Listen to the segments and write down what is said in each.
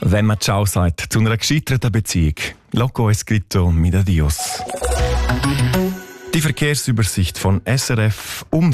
Wenn man Ciao sagt zu einer gescheiterten Beziehung, loco escrito mit adios. Die Verkehrsübersicht von SRF um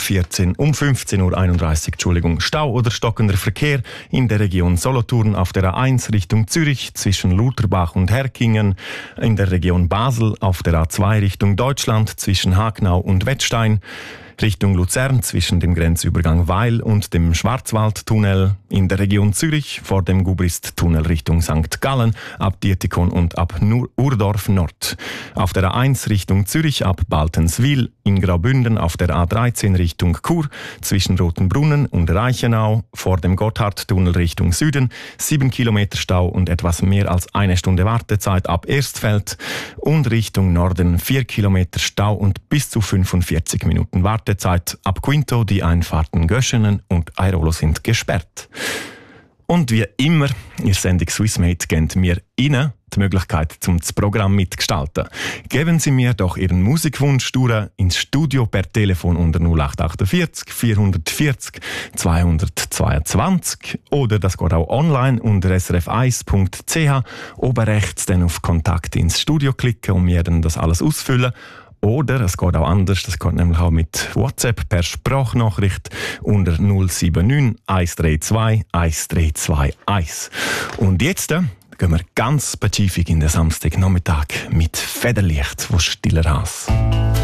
15:31 Uhr. Stau oder stockender Verkehr in der Region Solothurn auf der A1 Richtung Zürich zwischen Lutherbach und Herkingen, in der Region Basel auf der A2 Richtung Deutschland zwischen Hagnau und Wettstein, Richtung Luzern zwischen dem Grenzübergang Weil und dem Schwarzwaldtunnel, in der Region Zürich vor dem Gubrist-Tunnel Richtung St. Gallen, ab Dietikon und ab Urdorf Nord. Auf der A1 Richtung Zürich ab Baltenswil, in Graubünden auf der A13 Richtung Chur, zwischen Rotenbrunnen und Reichenau, vor dem Gotthardtunnel Richtung Süden, 7 Kilometer Stau und etwas mehr als eine Stunde Wartezeit ab Erstfeld und Richtung Norden 4 Kilometer Stau und bis zu 45 Minuten Wartezeit ab Quinto. Die Einfahrten Göschenen und Airolo sind gesperrt. Und wie immer, in der Sendung Swissmate geben wir Ihnen die Möglichkeit, das Programm mitgestalten. Geben Sie mir doch Ihren Musikwunsch durch ins Studio per Telefon unter 0848 440 222 oder das geht auch online unter srf1.ch. Oben rechts dann auf Kontakt ins Studio klicken und mir dann das alles ausfüllen. Oder es geht auch anders, das geht nämlich auch mit WhatsApp per Sprachnachricht unter 079 132 1321. Und jetzt gehen wir ganz spezifisch in den Samstagnachmittag mit Federlicht von Stiller Haas.